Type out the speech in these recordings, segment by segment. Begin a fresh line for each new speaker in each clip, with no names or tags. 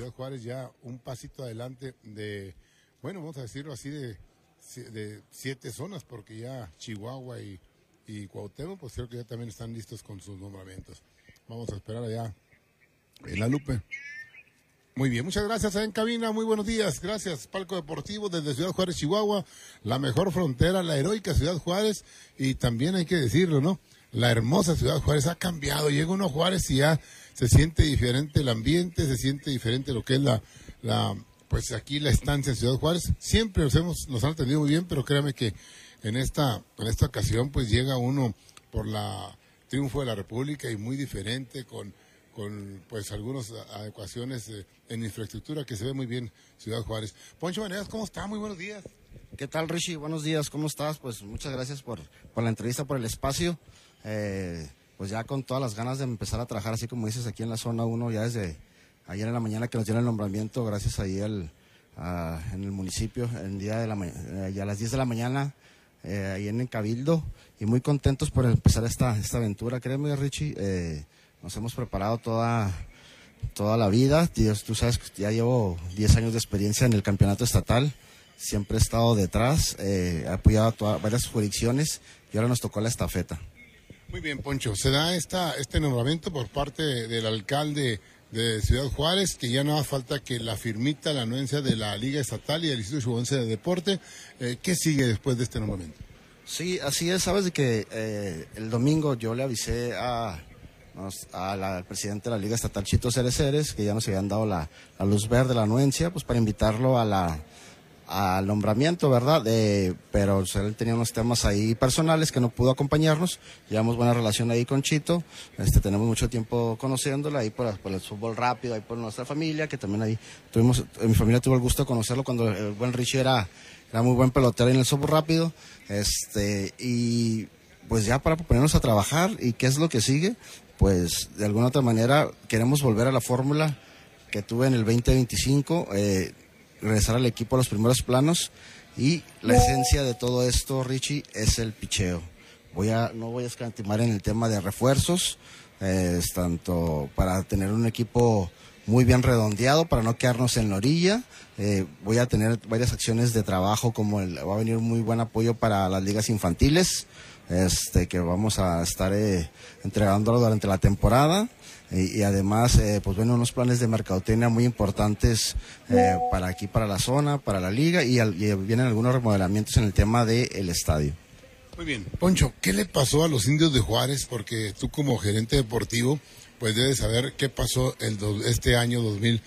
Ciudad Juárez ya un pasito adelante de, bueno, vamos a decirlo así, de 7 zonas, porque ya Chihuahua y Cuauhtémoc, pues creo que ya también están listos con sus nombramientos. Vamos a esperar allá en la Lupe. Muy bien, muchas gracias en cabina, muy buenos días, gracias Palco Deportivo desde Ciudad Juárez, Chihuahua, la mejor frontera, la heroica Ciudad Juárez, y también hay que decirlo, ¿no? La hermosa Ciudad Juárez ha cambiado, llega uno a Juárez y ya se siente diferente el ambiente, se siente diferente lo que es pues aquí la estancia en Ciudad Juárez. Siempre nos han atendido muy bien, pero créame que en esta ocasión pues llega uno por la triunfo de la República y muy diferente con pues algunas adecuaciones en infraestructura que se ve muy bien Ciudad Juárez. Poncho Vanegas, ¿cómo está? Muy buenos días.
¿Qué tal, Richie? Buenos días, ¿cómo estás? Pues muchas gracias por la entrevista, por el espacio. Pues ya con todas las ganas de empezar a trabajar, así como dices, aquí en la zona 1, ya desde ayer en la mañana que nos dieron el nombramiento, gracias ahí en el municipio, ya a las 10 de la mañana, ahí en el Cabildo, y muy contentos por empezar esta aventura, créeme, Richie. Nos hemos preparado toda la vida. Dios, tú sabes que ya llevo 10 años de experiencia en el campeonato estatal. Siempre he estado detrás, he apoyado varias jurisdicciones y ahora nos tocó la estafeta.
Muy bien, Poncho. Se da este nombramiento por parte del alcalde de Ciudad Juárez, que ya no hace falta que la firmita, la anuencia de la Liga Estatal y del Instituto Chihuahuense de Deporte. ¿Qué sigue después de este nombramiento?
Sí, así es. Sabes de que el domingo yo le avisé al presidente de la Liga Estatal, Chito Ceres, que ya nos habían dado la luz verde, la anuencia, pues para invitarlo al nombramiento, ¿verdad? Pero él tenía unos temas ahí personales que no pudo acompañarnos. Llevamos buena relación ahí con Chito, tenemos mucho tiempo conociéndolo ahí por el fútbol rápido, ahí por nuestra familia, que también ahí mi familia tuvo el gusto de conocerlo cuando el buen Richie era muy buen pelotero en el fútbol rápido, y pues ya para ponernos a trabajar. ¿Y qué es lo que sigue? Pues de alguna otra manera queremos volver a la fórmula que tuve en el 2025, regresar al equipo a los primeros planos, y la esencia de todo esto, Richie, es el picheo. No voy a escatimar en el tema de refuerzos, tanto para tener un equipo muy bien redondeado, para no quedarnos en la orilla. Voy a tener varias acciones de trabajo, como va a venir muy buen apoyo para las ligas infantiles, que vamos a estar entregándolo durante la temporada, y además pues bueno, unos planes de mercadotecnia muy importantes para aquí, para la zona, para la liga, y vienen algunos remodelamientos en el tema del estadio.
Muy bien, Poncho, ¿qué le pasó a los Indios de Juárez? Porque tú como gerente deportivo pues debes saber qué pasó este año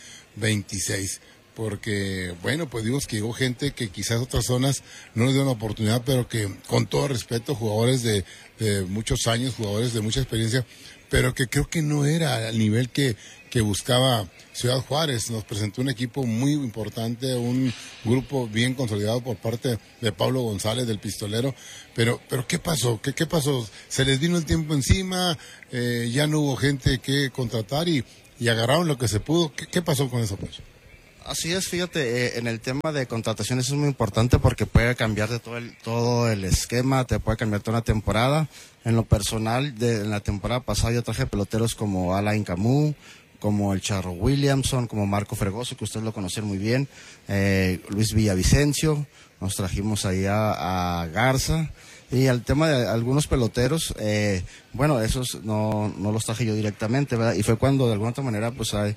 2026. Porque, bueno, pues digo que llegó gente que quizás otras zonas no les dio una oportunidad, pero que, con todo respeto, jugadores de muchos años, jugadores de mucha experiencia, pero que creo que no era al nivel que buscaba Ciudad Juárez. Nos presentó un equipo muy importante, un grupo bien consolidado por parte de Pablo González, del pistolero, pero ¿qué pasó? ¿Qué pasó? ¿Se les vino el tiempo encima? ¿Ya no hubo gente que contratar y agarraron lo que se pudo? ¿Qué pasó con eso, pues?
Así es, fíjate, en el tema de contrataciones es muy importante porque puede cambiar de todo el esquema, te puede cambiar toda una temporada. En lo personal, en la temporada pasada yo traje peloteros como Alain Camus, como el Charro Williamson, como Marco Fregoso, que ustedes lo conocen muy bien, Luis Villavicencio, nos trajimos ahí a Garza. Y al tema de algunos peloteros, bueno, esos no los traje yo directamente, ¿verdad? Y fue cuando de alguna otra manera pues hay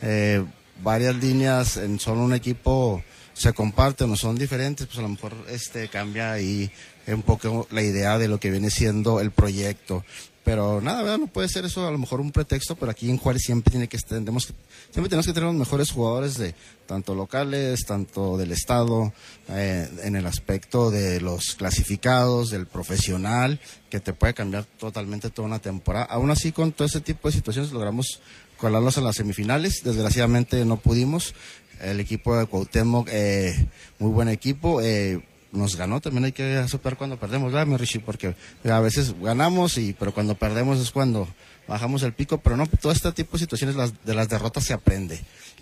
varias líneas en solo un equipo se comparten o son diferentes, pues a lo mejor cambia ahí un poco la idea de lo que viene siendo el proyecto. Pero nada, ¿verdad? No puede ser eso a lo mejor un pretexto, pero aquí en Juárez siempre tenemos que tener los mejores jugadores tanto locales, tanto del estado, en el aspecto de los clasificados, del profesional, que te puede cambiar totalmente toda una temporada. Aún así, con todo ese tipo de situaciones logramos colarlos a las semifinales. Desgraciadamente no pudimos. El equipo de Cuauhtémoc, muy buen equipo, nos ganó. También hay que aceptar cuando perdemos, ¿verdad, Richie? Porque a veces ganamos, pero cuando perdemos es cuando bajamos el pico. Pero no, todo este tipo de situaciones de las derrotas se aprende.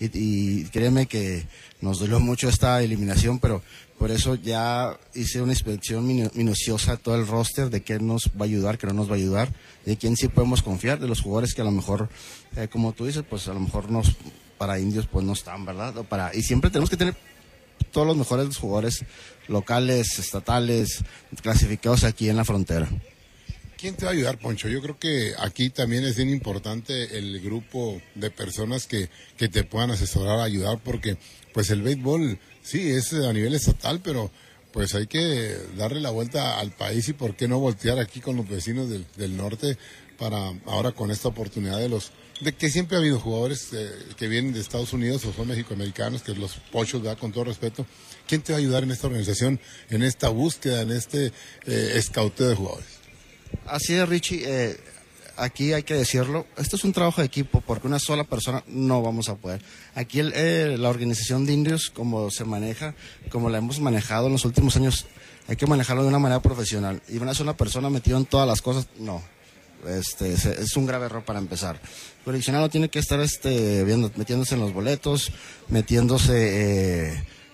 Y créeme que nos dolió mucho esta eliminación, pero por eso ya hice una inspección minuciosa a todo el roster de qué nos va a ayudar, qué no nos va a ayudar, de quién sí podemos confiar, de los jugadores que a lo mejor, como tú dices, pues a lo mejor para Indios pues no están, ¿verdad? Y siempre tenemos que tener todos los mejores jugadores locales, estatales, clasificados aquí en la frontera.
¿Quién te va a ayudar, Poncho? Yo creo que aquí también es bien importante el grupo de personas que te puedan asesorar, ayudar, porque pues el béisbol sí es a nivel estatal, pero pues hay que darle la vuelta al país y por qué no voltear aquí con los vecinos del norte para ahora con esta oportunidad de que siempre ha habido jugadores que vienen de Estados Unidos o son mexicoamericanos, que los pochos, ¿verdad? Con todo respeto. ¿Quién te va a ayudar en esta organización, en esta búsqueda, en este escauteo de jugadores?
Así es, Richie. Aquí hay que decirlo, esto es un trabajo de equipo, porque una sola persona no vamos a poder. Aquí la organización de Indios, como se maneja, como la hemos manejado en los últimos años, hay que manejarlo de una manera profesional. Y una sola persona metida en todas las cosas, no. Es un grave error para empezar. El coleccionado tiene que estar metiéndose en los boletos, metiéndose,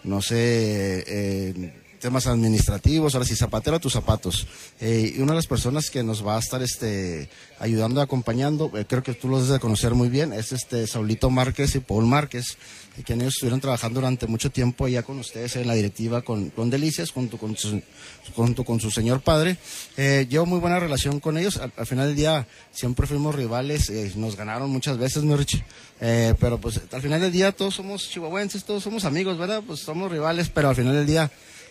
temas administrativos, ahora sí, zapatero a tus zapatos. Y una de las personas que nos va a estar ayudando, acompañando, creo que tú los debes de conocer muy bien, es Saulito Márquez y Paul Márquez, que ellos estuvieron trabajando durante mucho tiempo allá con ustedes en la directiva con Delicias, junto con su señor padre. Llevo muy buena relación con ellos. Al final del día siempre fuimos rivales, nos ganaron muchas veces, mi Richie. Pero pues al final del día todos somos chihuahuenses, todos somos amigos, ¿verdad? Pues somos rivales, pero al final del día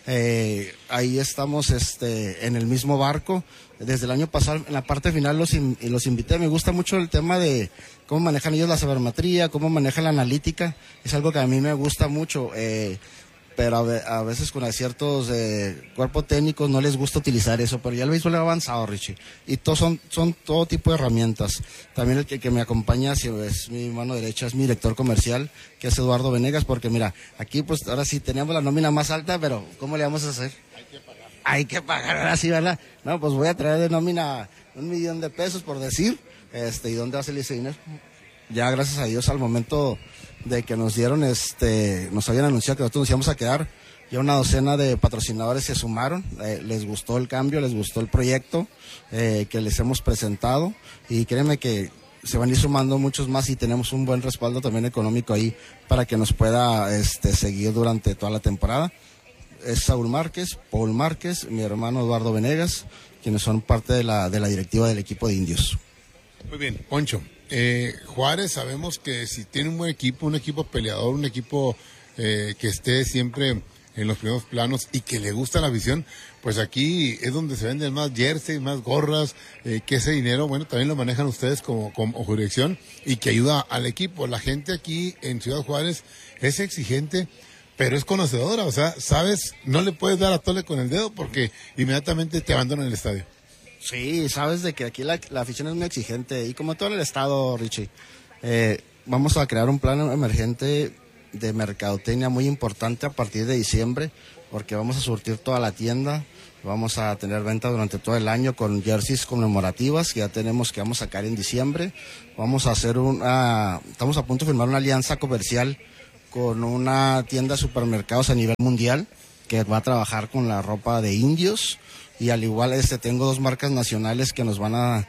ahí estamos en el mismo barco. Desde el año pasado, en la parte final los invité. Me gusta mucho el tema de cómo manejan ellos la sabermetría, cómo manejan la analítica. Es algo que a mí me gusta mucho, pero a veces con ciertos cuerpos técnicos no les gusta utilizar eso, pero ya el béisbol ha avanzado, Richie, y todos son todo tipo de herramientas. También el que me acompaña, si es mi mano derecha, es mi director comercial, que es Eduardo Venegas, porque mira, aquí pues ahora sí tenemos la nómina más alta, pero ¿cómo le vamos a hacer? Hay que pagar, ahora sí, ¿verdad? No, pues voy a traer de nómina $1,000,000 por decir, ¿y dónde va a salir ese dinero? Ya gracias a Dios al momento de que nos dieron, nos habían anunciado que nosotros nos íbamos a quedar, ya una docena de patrocinadores se sumaron, les gustó el cambio, les gustó el proyecto que les hemos presentado, y créeme que se van a ir sumando muchos más y tenemos un buen respaldo también económico ahí para que nos pueda seguir durante toda la temporada. Es Saúl Márquez, Paul Márquez, mi hermano Eduardo Venegas, quienes son parte de la directiva del equipo de Indios.
Muy bien, Poncho. Juárez, sabemos que si tiene un buen equipo, un equipo peleador, un equipo que esté siempre en los primeros planos y que le gusta la afición, pues aquí es donde se venden más jerseys, más gorras, que ese dinero, bueno, también lo manejan ustedes como jurisdicción y que ayuda al equipo. La gente aquí en Ciudad Juárez es exigente, pero es conocedora, o sea, sabes, no le puedes dar a tole con el dedo porque inmediatamente te abandonan el estadio.
Sí, sabes de que aquí la afición es muy exigente y como todo el estado, Richie, vamos a crear un plan emergente de mercadotecnia muy importante a partir de diciembre, porque vamos a surtir toda la tienda, vamos a tener venta durante todo el año con jerseys conmemorativas que ya tenemos, que vamos a sacar en diciembre. Vamos a hacer estamos a punto de firmar una alianza comercial con una tienda de supermercados a nivel mundial que va a trabajar con la ropa de Indios. Y al igual tengo 2 marcas nacionales que nos van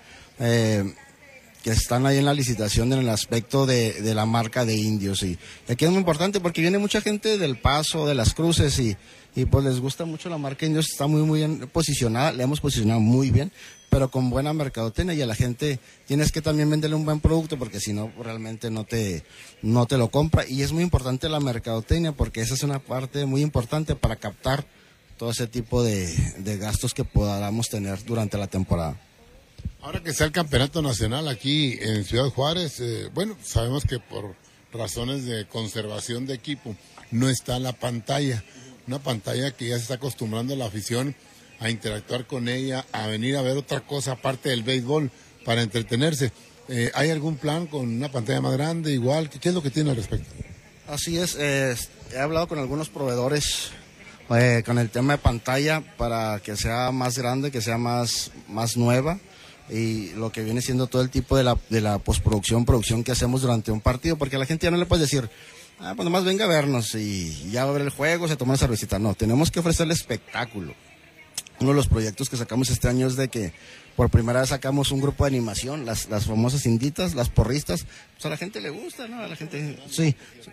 que están ahí en la licitación en el aspecto de la marca de Indios. Y aquí es muy importante porque viene mucha gente del Paso, de Las Cruces y pues les gusta mucho la marca Indios, está muy bien posicionada, le hemos posicionado muy bien, pero con buena mercadotecnia, y a la gente tienes que también venderle un buen producto porque si no realmente no te lo compra. Y es muy importante la mercadotecnia porque esa es una parte muy importante para captar todo ese tipo de gastos que podamos tener durante la temporada.
Ahora que está el campeonato nacional aquí en Ciudad Juárez, bueno, sabemos que por razones de conservación de equipo no está la pantalla, una pantalla que ya se está acostumbrando la afición a interactuar con ella, a venir a ver otra cosa aparte del béisbol para entretenerse. ¿Hay algún plan con una pantalla más grande, igual? ¿Qué es lo que tiene al respecto?
Así es, he hablado con algunos proveedores con el tema de pantalla para que sea más grande, que sea más nueva, y lo que viene siendo todo el tipo de la postproducción, producción que hacemos durante un partido, porque a la gente ya no le puedes decir, pues nomás venga a vernos y ya va a ver el juego, se toma una cervecita. No, tenemos que ofrecerle espectáculo. Uno de los proyectos que sacamos este año es de que por primera vez sacamos un grupo de animación, las famosas inditas, las porristas. Pues a la gente le gusta, ¿no? A la gente, sí,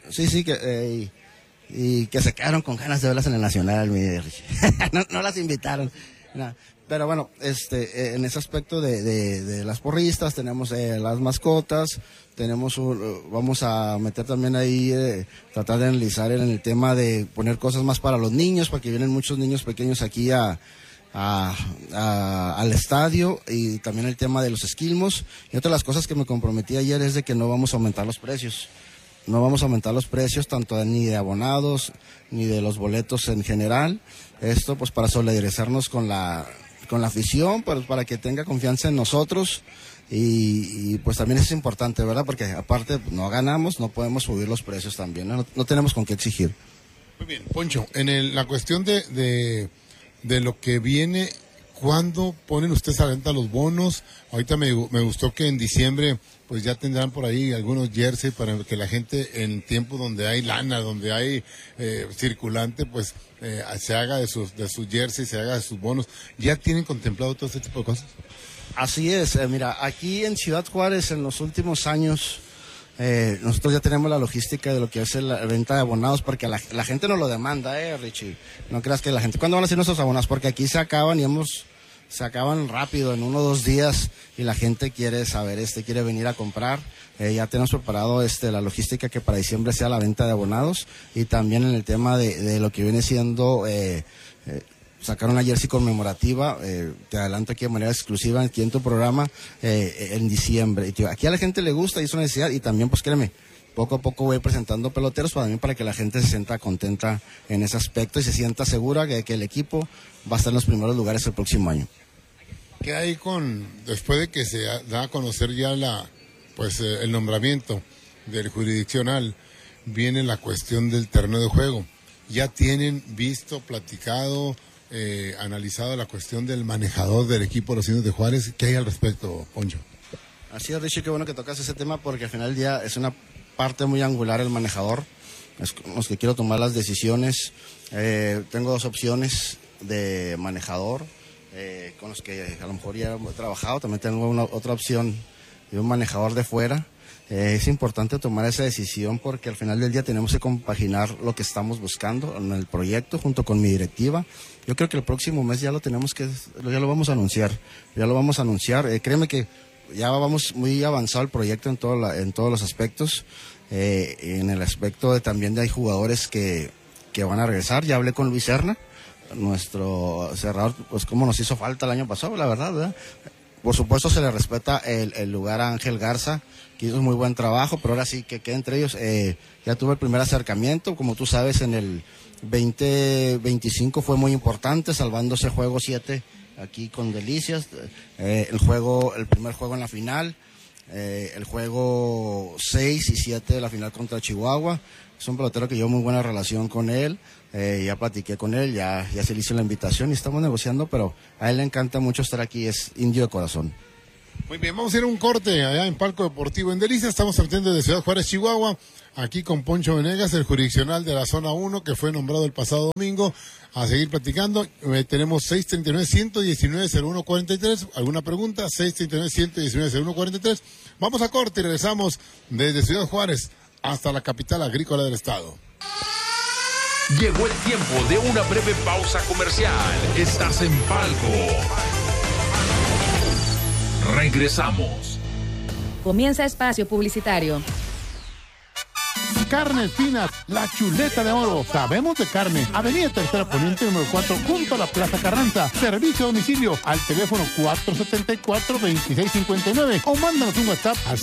y que se quedaron con ganas de verlas en el Nacional, no las invitaron. No. Pero bueno, en ese aspecto de las porristas tenemos las mascotas, vamos a meter también ahí, tratar de analizar en el tema de poner cosas más para los niños, porque vienen muchos niños pequeños aquí al estadio, y también el tema de los esquilmos. Y otra de las cosas que me comprometí ayer es de que no vamos a aumentar los precios. No vamos a aumentar los precios tanto ni de abonados ni de los boletos en general. Esto pues para solidarizarnos con la afición, para que tenga confianza en nosotros, y pues también es importante, ¿verdad? Porque aparte no ganamos, no podemos subir los precios también, no tenemos con qué exigir.
Muy bien, Poncho, en la cuestión de lo que viene, ¿cuándo ponen ustedes a venta los bonos? Ahorita me gustó que en diciembre pues ya tendrán por ahí algunos jerseys para que la gente en tiempo donde hay lana, donde hay circulante, pues se haga de sus jerseys, se haga de sus bonos. ¿Ya tienen contemplado todo este tipo de cosas?
Así es, mira, aquí en Ciudad Juárez en los últimos años nosotros ya tenemos la logística de lo que es la venta de abonados, porque la gente nos lo demanda, Richie. No creas que la gente, ¿cuándo van a ser nuestros abonados? Porque aquí se acaban se acaban rápido, en 1 o 2 días, y la gente quiere saber, quiere venir a comprar. Ya tenemos preparado la logística que para diciembre sea la venta de abonados, y también en el tema de lo que viene siendo sacar una jersey conmemorativa, te adelanto aquí de manera exclusiva aquí en tu programa, en diciembre. Y aquí a la gente le gusta y es una necesidad, y también pues créeme, poco a poco voy presentando peloteros también para que la gente se sienta contenta en ese aspecto y se sienta segura que el equipo va a estar en los primeros lugares el próximo año.
¿Qué hay después de que se da a conocer ya el nombramiento del jurisdiccional, viene la cuestión del terreno de juego? ¿Ya tienen visto, platicado, analizado la cuestión del manejador del equipo de los Indios de Juárez? ¿Qué hay al respecto, Poncho?
Así es, Richie, qué bueno que tocas ese tema, porque al final del día es una parte muy angular el manejador, es con los que quiero tomar las decisiones. Tengo 2 opciones de manejador, con los que a lo mejor ya he trabajado. También tengo otra opción de un manejador de fuera. Es importante tomar esa decisión porque al final del día tenemos que compaginar lo que estamos buscando en el proyecto junto con mi directiva. Yo creo que el próximo mes ya lo vamos a anunciar. Créeme que ya vamos muy avanzado el proyecto en todos los aspectos. En el aspecto también hay jugadores que van a regresar. Ya hablé con Luis Serna, nuestro cerrador, pues como nos hizo falta el año pasado, la verdad, ¿verdad? Por supuesto se le respeta el lugar a Ángel Garza, que hizo muy buen trabajo, pero ahora sí que entre ellos. Ya tuve el primer acercamiento, como tú sabes, en el 2025 fue muy importante, salvándose juego 7 aquí con Delicias, el primer juego en la final, el juego 6 y 7 de la final contra Chihuahua. Es un pelotero que llevo muy buena relación con él, ya platiqué con él, ya se le hizo la invitación y estamos negociando, pero a él le encanta mucho estar aquí, es indio de corazón.
Muy bien, vamos a ir a un corte allá en Palco Deportivo en Delicias. Estamos transmitiendo desde Ciudad Juárez, Chihuahua, aquí con Poncho Venegas, el jurisdiccional de la zona 1, que fue nombrado el pasado domingo. A seguir platicando, tenemos 639-119-0143, ¿alguna pregunta? 639-119-0143. Vamos a corte y regresamos desde Ciudad Juárez hasta la capital agrícola del estado.
Llegó el tiempo de una breve pausa comercial. Estás en Palco. Regresamos.
Comienza espacio publicitario.
Carnes Finas, la chuleta de oro. Sabemos de carne. Avenida Tercera Poniente número 4, junto a la Plaza Carranza. Servicio a domicilio al teléfono 474-2659 o mándanos un WhatsApp al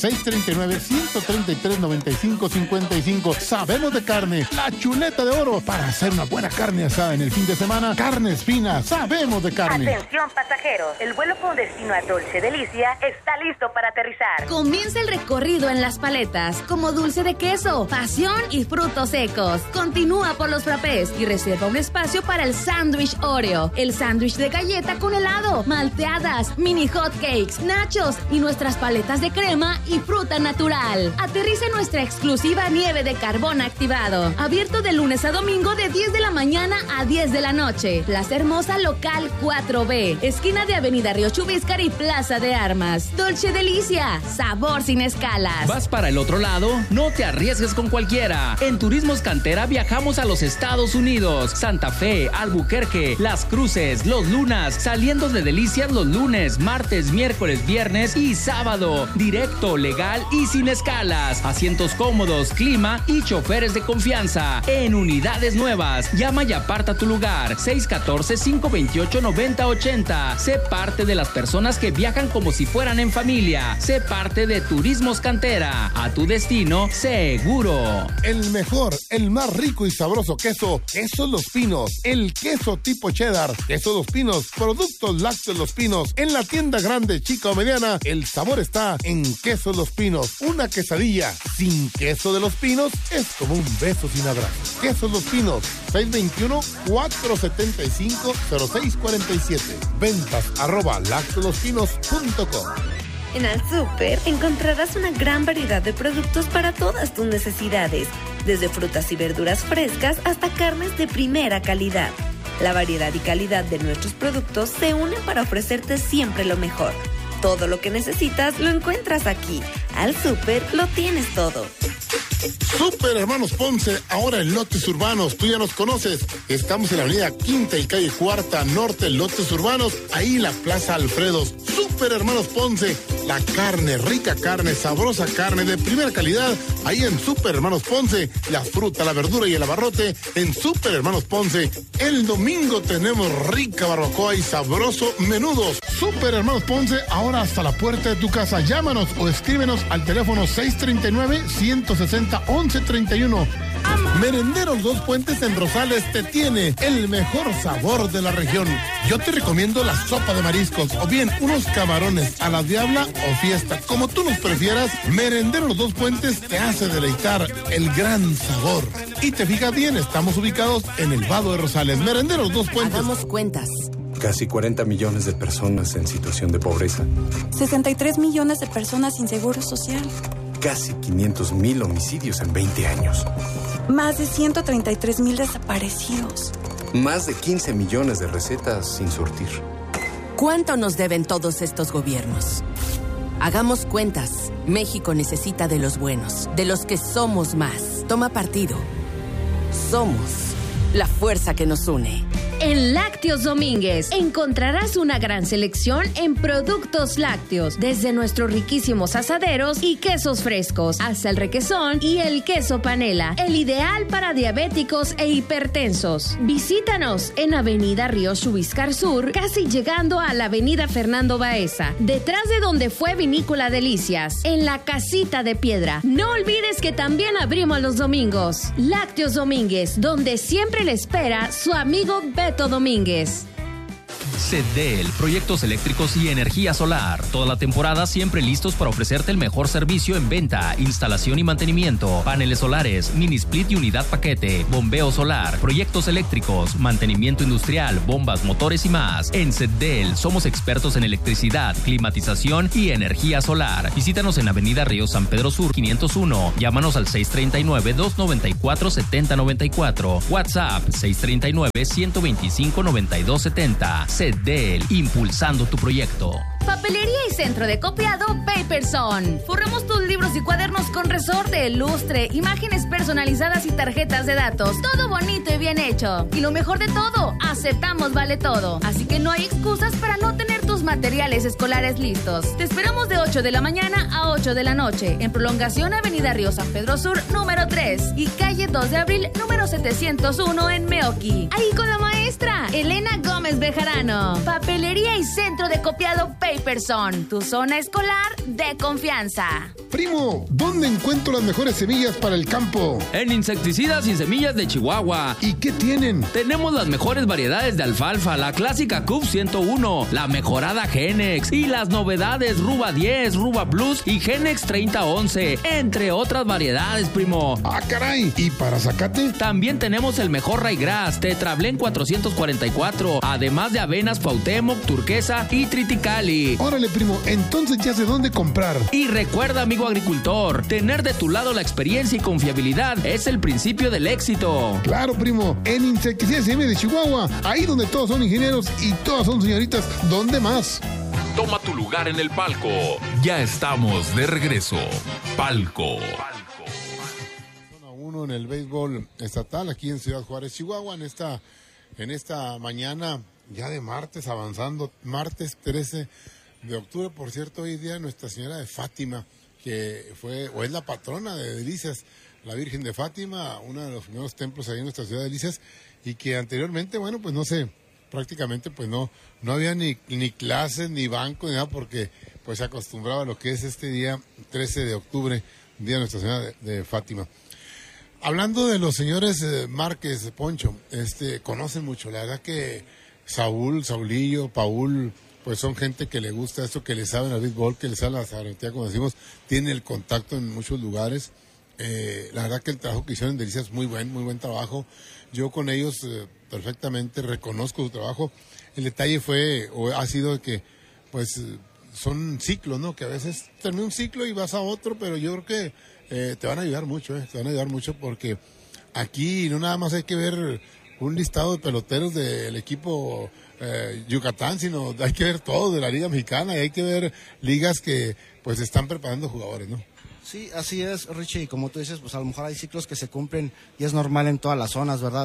639-133-9555. Sabemos de carne, la chuleta de oro. Para hacer una buena carne asada en el fin de semana, Carnes Finas, sabemos de carne.
Atención pasajeros, el vuelo con destino a Dolce Delicia está listo para aterrizar.
Comienza el recorrido en Las Paletas, como dulce de queso, pastel innovación y frutos secos. Continúa por los frappés y reserva un espacio para el sándwich Oreo, el sándwich de galleta con helado, malteadas, mini hot cakes, nachos y nuestras paletas de crema y fruta natural. Aterriza en nuestra exclusiva nieve de carbón activado. Abierto de lunes a domingo de 10 de la mañana a 10 de la noche. Plaza Hermosa Local 4B, esquina de Avenida Río Chubíscar y Plaza de Armas. Dolce Delicia, sabor sin escalas.
¿Vas para el otro lado? No te arriesgues con cualquiera. En Turismos Cantera viajamos a los Estados Unidos, Santa Fe, Albuquerque, Las Cruces, Los Lunas, saliendo de Delicias los lunes, martes, miércoles, viernes y sábado. Directo, legal y sin escalas. Asientos cómodos, clima y choferes de confianza. En unidades nuevas. Llama y aparta tu lugar. 614-528-9080. Sé parte de las personas que viajan como si fueran en familia. Sé parte de Turismos Cantera. A tu destino seguro.
El mejor, el más rico y sabroso queso, Queso Los Pinos. El queso tipo cheddar, Queso Los Pinos, productos lácteos Los Pinos. En la tienda grande, chica o mediana, el sabor está en Queso Los Pinos. Una quesadilla sin queso de Los Pinos es como un beso sin abrazo. Queso Los Pinos, 621-475-0647. Ventas @lactolospinos.com.
En Al Súper encontrarás una gran variedad de productos para todas tus necesidades, desde frutas y verduras frescas hasta carnes de primera calidad. La variedad y calidad de nuestros productos se unen para ofrecerte siempre lo mejor. Todo lo que necesitas lo encuentras aquí. Al Súper lo tienes todo.
Super Hermanos Ponce, ahora en Lotes Urbanos, tú ya nos conoces. Estamos en la avenida Quinta y calle Cuarta Norte, Lotes Urbanos, ahí la Plaza Alfredos. Super Hermanos Ponce, la carne, rica carne, sabrosa carne de primera calidad, ahí en Super Hermanos Ponce. La fruta, la verdura y el abarrote en Super Hermanos Ponce. El domingo tenemos rica barbacoa y sabroso menudos. Super Hermanos Ponce, ahora hasta la puerta de tu casa. Llámanos o escríbenos al teléfono 639-160-1131. Merenderos Dos Puentes en Rosales te tiene el mejor sabor de la región. Yo te recomiendo la sopa de mariscos o bien unos camarones a la diabla o fiesta, como tú nos prefieras. Merenderos Dos Puentes te hace deleitar el gran sabor. Y te fijas bien, estamos ubicados en el Vado de Rosales. Merenderos Dos Puentes.
Hagamos cuentas.
Casi 40 millones de personas en situación de pobreza.
63 millones de personas sin seguro social.
Casi 500,000 homicidios en 20 años.
Más de 133,000 desaparecidos.
Más de 15 millones de recetas sin surtir.
¿Cuánto nos deben todos estos gobiernos? Hagamos cuentas. México necesita de los buenos, de los que somos más. Toma partido. Somos la fuerza que nos une.
En Lácteos Domínguez encontrarás una gran selección en productos lácteos, desde nuestros riquísimos asaderos y quesos frescos, hasta el requesón y el queso panela, el ideal para diabéticos e hipertensos. Visítanos en Avenida Río Chubíscar Sur, casi llegando a la Avenida Fernando Baeza, detrás de donde fue Vinícola Delicias, en la Casita de Piedra. No olvides que también abrimos los domingos. Lácteos Domínguez, donde siempre le espera su amigo Beto Domínguez.
CEDEL, proyectos eléctricos y energía solar. Toda la temporada siempre listos para ofrecerte el mejor servicio en venta, instalación y mantenimiento. Paneles solares, mini split y unidad paquete, bombeo solar, proyectos eléctricos, mantenimiento industrial, bombas, motores y más. En CEDEL somos expertos en electricidad, climatización y energía solar. Visítanos en Avenida Río San Pedro Sur 501. Llámanos al 639-294-7094. WhatsApp 639-125-9270. CEDEL, impulsando tu proyecto.
Papelería y centro de copiado Paperson. Forramos tus libros y cuadernos con resorte, lustre, imágenes personalizadas y tarjetas de datos. Todo bonito y bien hecho. Y lo mejor de todo, aceptamos vale todo. Así que no hay excusas para no tener tus materiales escolares listos. Te esperamos de 8 de la mañana a 8 de la noche en prolongación Avenida Río San Pedro Sur número 3 y calle 2 de Abril número 701 en Meoqui. Ahí con la maestra maestra, Elena Gómez Bejarano. Papelería y centro de copiado Paperson, tu zona escolar de confianza.
Primo, ¿dónde encuentro las mejores semillas para el campo?
En Insecticidas y Semillas de Chihuahua.
¿Y qué tienen?
Tenemos las mejores variedades de alfalfa, la clásica Cub 101, la mejorada Genex y las novedades Ruba 10, Ruba Plus y Genex 3011, entre otras variedades, primo.
¡Ah, caray! ¿Y para zacate?
También tenemos el mejor Raygrass, Tetrablén 444, además de avenas Cuauhtémoc, Turquesa y Triticali.
Órale, primo, entonces ya sé dónde comprar.
Y recuerda, amigo agricultor, tener de tu lado la experiencia y confiabilidad es el principio del éxito.
Claro, primo, en Insecticidas y Semillas de Chihuahua, ahí donde todos son ingenieros y todas son señoritas, ¿dónde más?
Toma tu lugar en el palco. Ya estamos de regreso. Palco.
Zona 1 en el béisbol estatal aquí en Ciudad Juárez, Chihuahua, en esta mañana ya de martes, avanzando, martes 13 de octubre. Por cierto, hoy día Nuestra Señora de Fátima, que fue o es la patrona de Delicias, la Virgen de Fátima, uno de los primeros templos ahí en nuestra ciudad de Delicias, y que anteriormente, bueno, pues no sé, prácticamente pues no había ni clases, ni banco, ni nada, porque pues se acostumbraba a lo que es este día 13 de octubre, día de Nuestra Señora de Fátima. Hablando de los señores Márquez, Poncho, conocen mucho, la verdad que Saulillo, Paul, pues son gente que le gusta esto, que le saben al béisbol, que le saben a la sabermetría, como decimos, tiene el contacto en muchos lugares. La verdad que el trabajo que hicieron en Delicias es muy buen trabajo. Yo con ellos perfectamente reconozco su trabajo. El detalle ha sido que pues son ciclos, ¿no? Que a veces termina un ciclo y vas a otro, pero yo creo que te van a ayudar mucho, te van a ayudar mucho, porque aquí no nada más hay que ver un listado de peloteros del equipo Yucatán, sino hay que ver todo de la Liga Mexicana, y hay que ver ligas que pues están preparando jugadores, ¿no?
Sí, así es, Richie, y como tú dices, pues a lo mejor hay ciclos que se cumplen y es normal en todas las zonas, ¿verdad?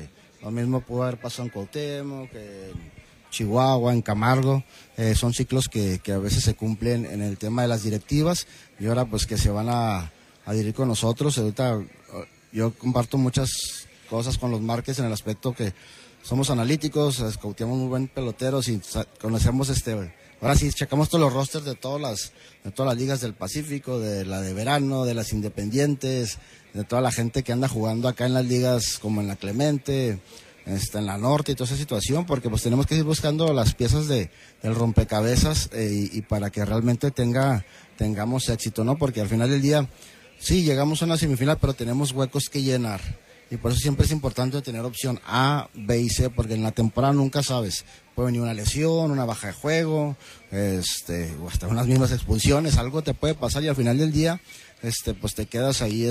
Lo mismo pudo haber pasado en Cuauhtémoc, en Chihuahua, en Camargo, son ciclos que a veces se cumplen en el tema de las directivas, y ahora pues que se van a dirigir con nosotros. Ahorita yo comparto muchas cosas con los Márquez en el aspecto que somos analíticos, escauteamos muy buen peloteros y conocemos ahora sí, checamos todos los rosters de todas las ligas del Pacífico, de la de verano, de las independientes, de toda la gente que anda jugando acá en las ligas como en la Clemente, en la Norte y toda esa situación, porque pues tenemos que ir buscando las piezas del rompecabezas y para que realmente tengamos éxito, ¿no? Porque al final del día, sí, llegamos a una semifinal, pero tenemos huecos que llenar. Y por eso siempre es importante tener opción A, B y C, porque en la temporada nunca sabes. Puede venir una lesión, una baja de juego, o hasta unas mismas expulsiones, algo te puede pasar y al final del día, pues te quedas ahí,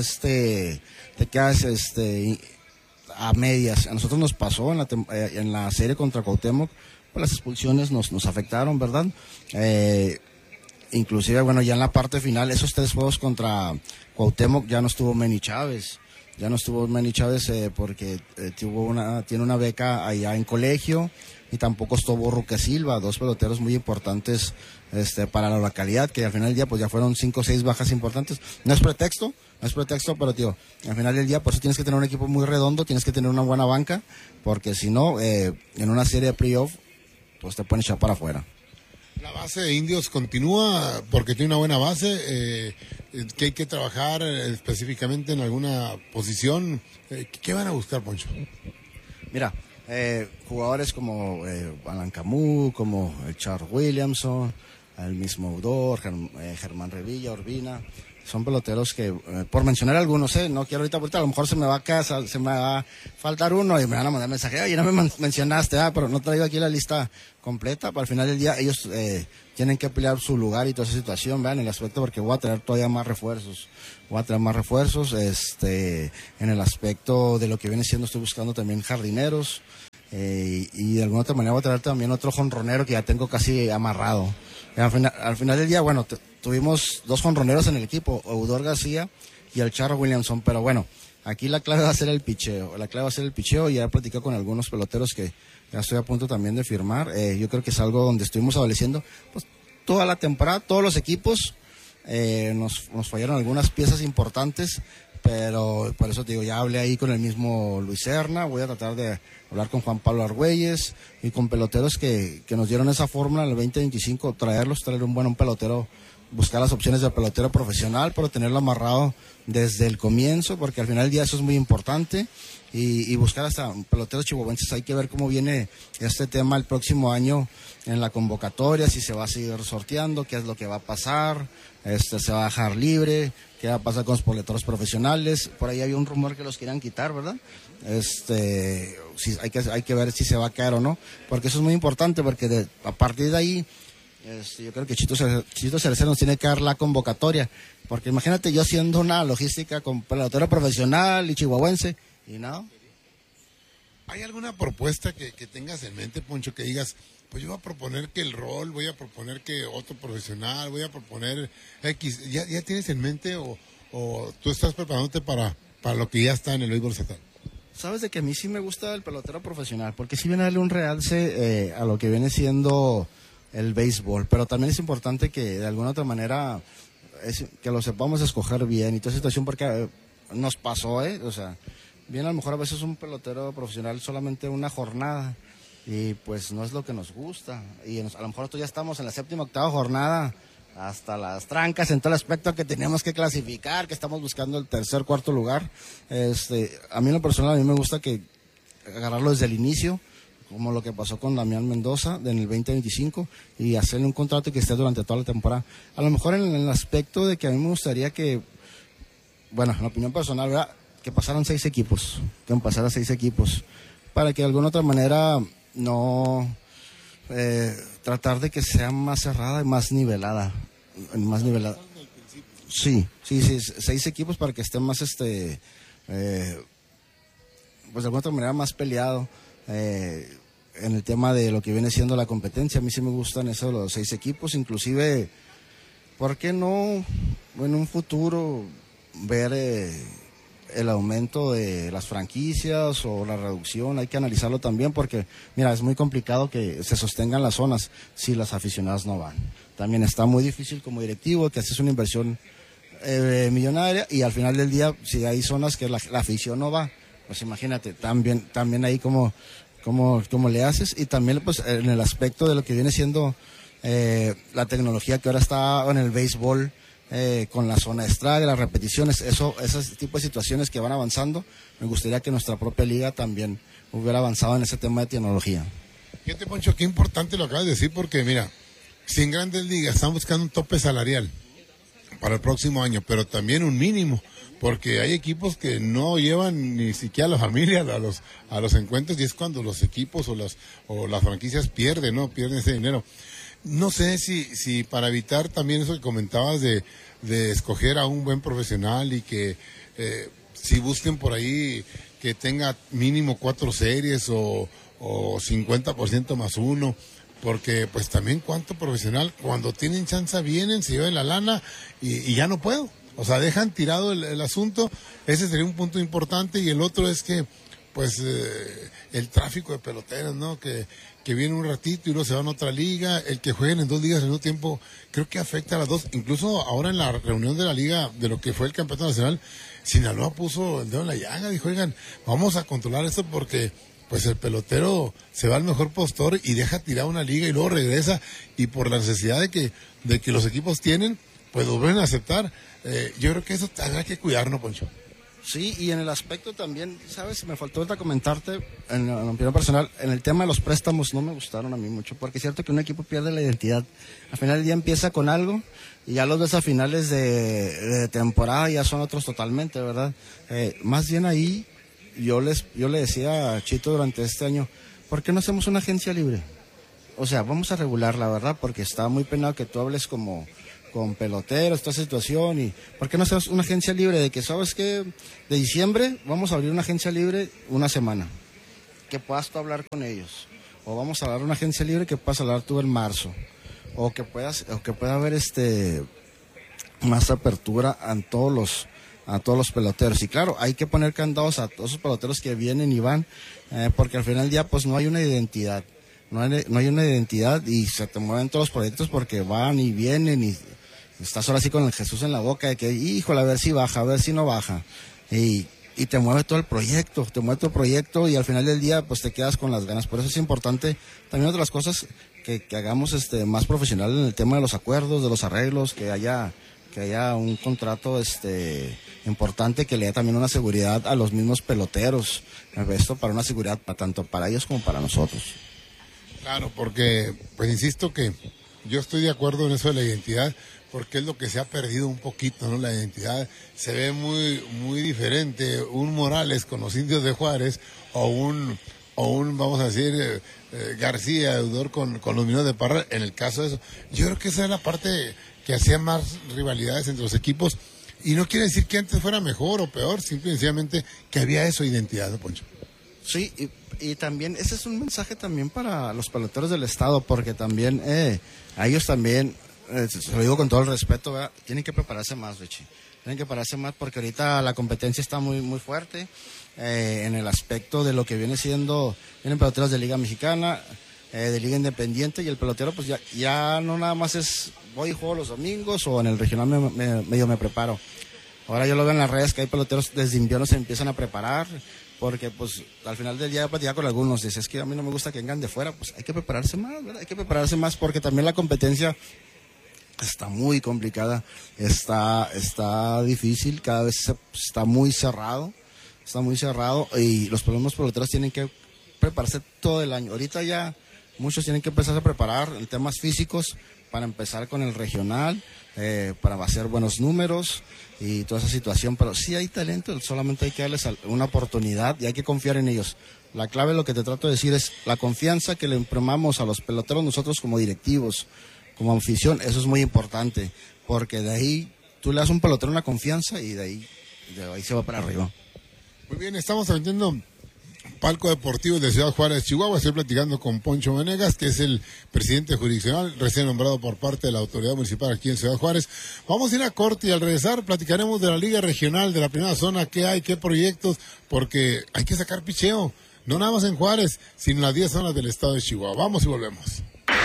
a medias. A nosotros nos pasó en la serie contra Cuauhtémoc, pues las expulsiones nos afectaron, ¿verdad? Inclusive, bueno, ya en la parte final, esos 3 juegos contra Cuauhtémoc ya no estuvo Manny Chávez. Porque tiene una beca allá en colegio, y tampoco estuvo Ruque Silva, 2 peloteros muy importantes para la localidad, que al final del día pues ya fueron 5 o 6 bajas importantes. No es pretexto, pero tío, al final del día por eso tienes que tener un equipo muy redondo, tienes que tener una buena banca, porque si no, en una serie de playoff, pues te pueden echar para afuera.
La base de Indios continúa porque tiene una buena base, que hay que trabajar específicamente en alguna posición. ¿Qué van a buscar, Poncho?
Mira, jugadores como Alan Camus, como Charles Williamson, el mismo Udor, Germán Revilla, Urbina, son peloteros que, por mencionar algunos, no quiero ahorita, a lo mejor se me va a faltar uno y me van a mandar mensaje, oye, no me mencionaste, pero no traigo aquí la lista completa. Para el final del día ellos tienen que pelear su lugar y toda esa situación, vean el aspecto, porque voy a traer todavía más refuerzos, en el aspecto de lo que viene siendo, estoy buscando también jardineros, y de alguna otra manera voy a traer también otro jonronero que ya tengo casi amarrado. Al final del día, bueno, tuvimos 2 jonroneros en el equipo, Eudor García y el Charles Williamson, pero bueno, aquí la clave va a ser el picheo, y ya he platicado con algunos peloteros que ya estoy a punto también de firmar. Yo creo que es algo donde estuvimos adoleciendo, pues toda la temporada, todos los equipos, nos fallaron algunas piezas importantes, pero por eso te digo, ya hablé ahí con el mismo Luis Serna, voy a tratar de hablar con Juan Pablo Argüelles y con peloteros que nos dieron esa fórmula en el 2025, traer un pelotero, buscar las opciones de pelotero profesional, pero tenerlo amarrado desde el comienzo, porque al final del día eso es muy importante, y buscar hasta peloteros chihuahuenses. Hay que ver cómo viene este tema el próximo año en la convocatoria, si se va a seguir sorteando, qué es lo que va a pasar, se va a dejar libre, qué va a pasar con los peloteros profesionales. Por ahí había un rumor que los querían quitar, ¿verdad? Hay que ver si se va a caer o no, porque eso es muy importante, porque a partir de ahí yo creo que Chito Cerecer nos tiene que dar la convocatoria, porque imagínate yo haciendo una logística con pelotero profesional y chihuahuense y nada.
¿Hay alguna propuesta que tengas en mente, Poncho, que digas, pues yo voy a proponer que el rol, voy a proponer que otro profesional, voy a proponer X? ¿Ya tienes en mente o tú estás preparándote para lo que ya está en el béisbol estatal?
Sabes de que a mí sí me gusta el pelotero profesional, porque sí viene a darle un realce a lo que viene siendo el béisbol, pero también es importante que de alguna otra manera que lo sepamos escoger bien y toda situación, porque nos pasó, o sea, bien a lo mejor a veces un pelotero profesional solamente una jornada y pues no es lo que nos gusta, y a lo mejor nosotros ya estamos en la 7ª, 8ª jornada hasta las trancas en todo el aspecto que teníamos que clasificar, que estamos buscando el 3er, 4º lugar. A mí en lo personal, a mí me gusta que agarrarlo desde el inicio, como lo que pasó con Damián Mendoza en el 2025, y hacerle un contrato que esté durante toda la temporada. A lo mejor en el aspecto de que a mí me gustaría que, bueno, en la opinión personal, ¿verdad?, que pasaran 6 equipos, para que de alguna otra manera no tratar de que sea más cerrada y más nivelada. Sí, 6 equipos para que esté más pues de alguna otra manera más peleado en el tema de lo que viene siendo la competencia. A mí sí me gustan eso, los 6 equipos, inclusive, ¿por qué no en un futuro ver el aumento de las franquicias o la reducción? Hay que analizarlo también, porque mira, es muy complicado que se sostengan las zonas si las aficionadas no van. También está muy difícil como directivo, que haces una inversión millonaria y al final del día, si hay zonas que la afición no va, pues imagínate, también ahí como le haces. Y también pues en el aspecto de lo que viene siendo la tecnología que ahora está en el béisbol, con la zona de strike, las repeticiones, esos tipos de situaciones que van avanzando, me gustaría que nuestra propia liga también hubiera avanzado en ese tema de tecnología.
Fíjate, Poncho, qué importante lo acabas de decir, porque mira, si en Grandes Ligas están buscando un tope salarial para el próximo año, pero también un mínimo, porque hay equipos que no llevan ni siquiera a la familia a los encuentros, y es cuando los equipos o las franquicias pierden ese dinero. No sé si para evitar también eso que comentabas de escoger a un buen profesional, y que si busquen por ahí que tenga mínimo 4 series o 50% más 1, porque pues también cuánto profesional, cuando tienen chance vienen, se llevan la lana y ya no puedo. O sea, dejan tirado el asunto. Ese sería un punto importante. Y el otro es que pues el tráfico de peloteros, ¿no? Que viene un ratito y luego se van a otra liga, el que jueguen en 2 ligas al mismo tiempo, creo que afecta a las dos. Incluso ahora en la reunión de la liga, de lo que fue el campeonato nacional, Sinaloa puso el dedo en la llaga, dijo, oigan, vamos a controlar esto porque pues el pelotero se va al mejor postor y deja tirar una liga y luego regresa, y por la necesidad de que los equipos tienen, pues lo vuelven a aceptar. Yo creo que eso tendrá que cuidarnos, Poncho.
Sí, y en el aspecto también, ¿sabes? Me faltó ahorita comentarte, en la opinión personal, en el tema de los préstamos no me gustaron a mí mucho, porque es cierto que un equipo pierde la identidad. Al final del día empieza con algo y ya los ves a finales de temporada ya son otros totalmente, ¿verdad? Más bien ahí yo le decía a Chito durante este año, ¿por qué no hacemos una agencia libre? O sea, vamos a regular, la verdad, porque está muy penado que tú hables con peloteros, esta situación, y ¿por qué no hacemos una agencia libre de que, sabes qué, de diciembre vamos a abrir una agencia libre una semana, que puedas tú hablar con ellos, o vamos a dar una agencia libre que puedas hablar tú en marzo, o que pueda haber más apertura a todos los peloteros? Y claro, hay que poner candados a todos esos peloteros que vienen y van, porque al final del día pues no hay una identidad. No hay una identidad y se te mueven todos los proyectos porque van y vienen estás ahora sí con el Jesús en la boca de que, híjole, a ver si baja, a ver si no baja. Y te mueve todo el proyecto, y al final del día pues te quedas con las ganas. Por eso es importante también otras cosas que hagamos más profesional en el tema de los acuerdos, de los arreglos, que haya un contrato importante que le dé también una seguridad a los mismos peloteros. Esto para una seguridad tanto para ellos como para nosotros.
Claro, porque pues insisto que yo estoy de acuerdo en eso de la identidad, porque es lo que se ha perdido un poquito, ¿no? La identidad se ve muy, muy diferente. Un Morales con los Indios de Juárez o un vamos a decir, García, deudor con los Mineros de Parral, en el caso de eso. Yo creo que esa es la parte que hacía más rivalidades entre los equipos, y no quiere decir que antes fuera mejor o peor, simplemente que había eso, identidad, ¿no, Poncho?
Sí, y también ese es un mensaje también para los peloteros del estado, porque también a ellos también, se lo digo con todo el respeto, ¿verdad? Tienen que prepararse más, Richie. Tienen que prepararse más porque ahorita la competencia está muy, muy fuerte en el aspecto de lo que vienen peloteros de Liga Mexicana, de Liga Independiente, y el pelotero pues ya no nada más es voy y juego los domingos o en el regional medio me preparo. Ahora yo lo veo en las redes que hay peloteros desde invierno se empiezan a preparar, porque pues al final del día platicaba con algunos, dice, es que a mí no me gusta que vengan de fuera, pues hay que prepararse más, ¿verdad? Hay que prepararse más porque también la competencia está muy complicada, está difícil, cada vez está muy cerrado, y los peloteros tienen que prepararse todo el año. Ahorita ya muchos tienen que empezar a preparar en temas físicos para empezar con el regional, para hacer buenos números y toda esa situación, pero sí hay talento, solamente hay que darles una oportunidad y hay que confiar en ellos. La clave, lo que te trato de decir, es la confianza que le imprimamos a los peloteros nosotros como directivos, como afición. Eso es muy importante, porque de ahí tú le das a un pelotero una confianza y de ahí se va para arriba.
Muy bien, estamos atendiendo Palco Deportivo de Ciudad Juárez, Chihuahua. Estoy platicando con Poncho Venegas, que es el presidente jurisdiccional recién nombrado por parte de la autoridad municipal aquí en Ciudad Juárez. Vamos a ir a corte y al regresar platicaremos de la Liga Regional de la primera zona, qué hay, qué proyectos, porque hay que sacar picheo, no nada más en Juárez, sino en las 10 zonas del estado de Chihuahua. Vamos y volvemos.